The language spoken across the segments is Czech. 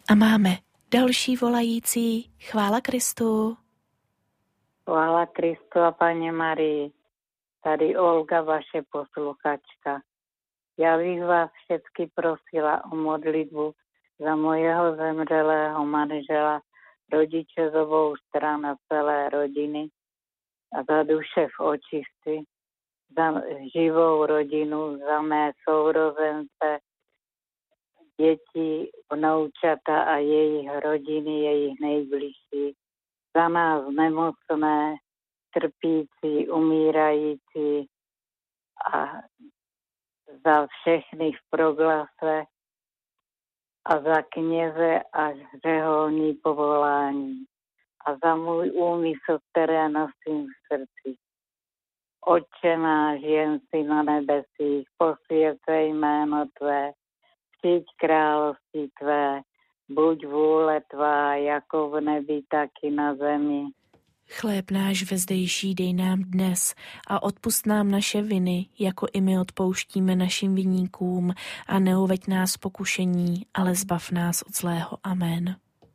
A máme další volající. Chvála Kristu. Chvála Kristu a Paně Marii. Tady Olga, vaše posluchačka. Já bych vás všechny prosila o modlitbu za mojeho zemřelého manžela, rodiče z obou stran a celé rodiny a za duše v očistci, za živou rodinu, za mé sourozence, děti, vnoučata a jejich rodiny, jejich nejbližší, za nás nemocné, trpící, umírající a za všechny v proglase a za kněze a řeholní povolání a za můj úmysl, které nosím v srdci. Otče náš, jen si na nebesích, posvěcej jméno Tvé, přijď království Tvé, buď vůle Tvá, jako v nebi, tak i na zemi. Chléb náš vezdejší dej nám dnes a odpusť nám naše viny, jako i my odpouštíme našim viníkům, a neuveď nás pokušení, ale zbav nás od zlého. Amen.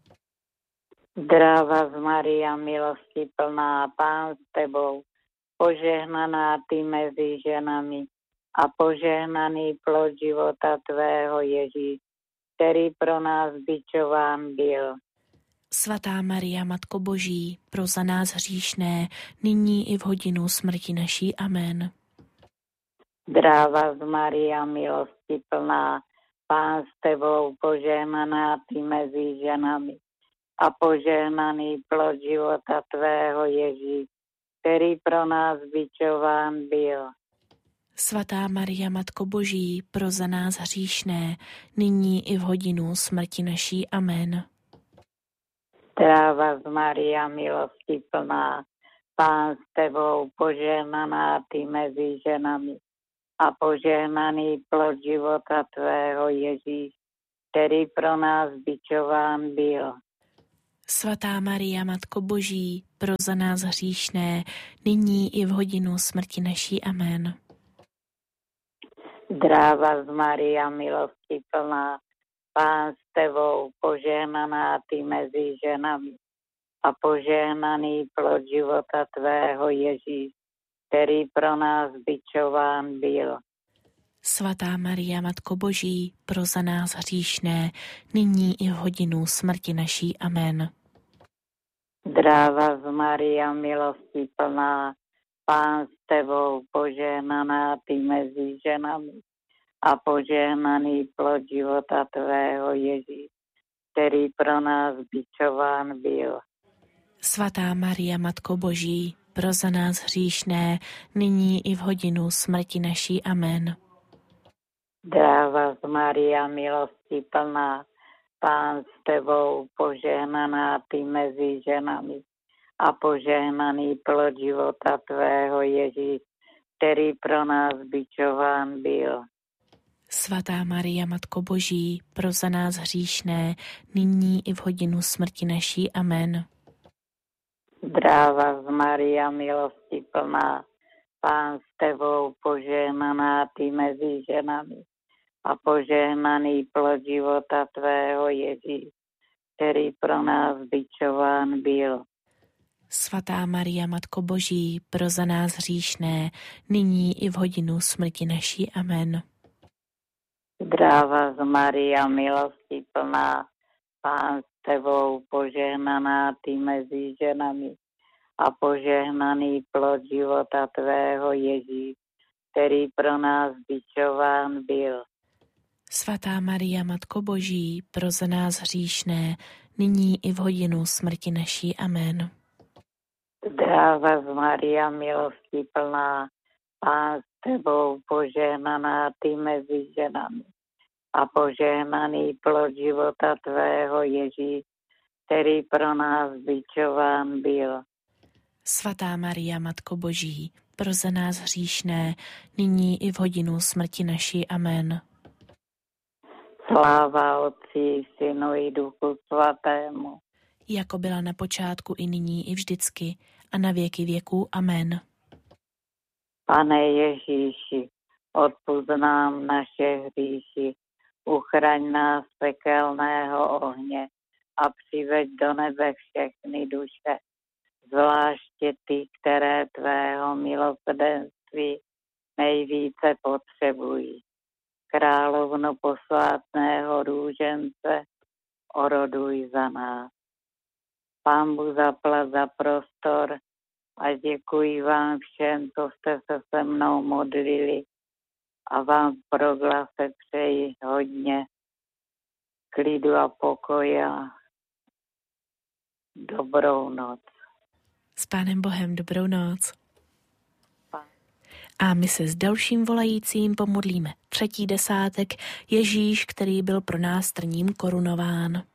Zdráva z Maria, milosti plná, Pán s Tebou, požehnaná Ty mezi ženami a požehnaný plod života Tvého Ježíš, který pro nás bičován byl. Svatá Maria, Matko Boží, pro za nás hříšné, nyní i v hodinu smrti naší. Amen. Zdráva z Maria, milosti plná, Pán s Tebou, požehnaná Ty mezi ženami a požehnaný plod života Tvého Ježíš, který pro nás bičován byl. Svatá Maria, Matko Boží, pro za nás hříšné, nyní i v hodinu smrti naší. Amen. Zdráva z Maria, milosti plná, Pán s Tebou, požehnaná Ty mezi ženami a požehnaný plod života Tvého Ježíš, který pro nás bičován byl. Svatá Maria, Matko Boží, pro za nás hříšné, nyní i v hodinu smrti naší. Amen. Zdráva z Maria, milosti plná, Pán s Tebou, požehnaná Ty mezi ženami a požehnaný plod života Tvého Ježíš, který pro nás bičován byl. Svatá Maria, Matko Boží, pro za nás hříšné, nyní i v hodinu smrti naší. Amen. Zdráva z Maria, milosti plná, Pán s Tebou, požehnaná Ty mezi ženami a požehnaný plod života Tvého Ježíš, který pro nás bičován byl. Svatá Maria, Matko Boží, pro za nás hříšné, nyní i v hodinu smrti naší. Amen. Zdráva z Maria, milosti plná, Pán s Tebou, požehnaná Ty mezi ženami a požehnaný plod života Tvého Ježíš, který pro nás bičován byl. Svatá Maria, Matko Boží, pro za nás hříšné, nyní i v hodinu smrti naší. Amen. Zdráva z Maria, milosti plná, Pán s Tebou, požehnaná Ty mezi ženami a požehnaný plod života Tvého Ježíš, který pro nás bičován byl. Svatá Maria, Matko Boží, pro za nás hříšné, nyní i v hodinu smrti naší. Amen. Zdráva z Maria, milosti plná, Pán s Tebou, požehnaná Ty mezi ženami a požehnaný plod života Tvého Ježíš, který pro nás bičován byl. Svatá Maria, Matko Boží, pro za nás hříšné, nyní i v hodinu smrti naší. Amen. Zdráva z Maria, milosti plná, Pán s Tebou, požehnaná Ty mezi ženami a požehnaný plod života Tvého Ježíš, který pro nás bičován byl. Svatá Maria, Matko Boží, pro za nás hříšné, nyní i v hodinu smrti naší. Amen. Sláva Otci, Synu i Duchu Svatému. Jako byla na počátku, i nyní, i vždycky, a na věky věků. Amen. Pane Ježíši, odpusť nám naše hříchy, uchraň nás pekelného ohně a přiveď do nebe všechny duše, zvláště ty, které tvého milosrdenství nejvíce potřebují. Královno posvátného růžence, oroduj za nás. Pánbu zaplať za prostor a děkuji vám všem, co jste se mnou modlili, a vám pro glase přeji hodně klidu a pokoje a dobrou noc. S Pánem Bohem, dobrou noc. A my se s dalším volajícím pomodlíme 3. desátek, Ježíš, který byl pro nás trním korunován.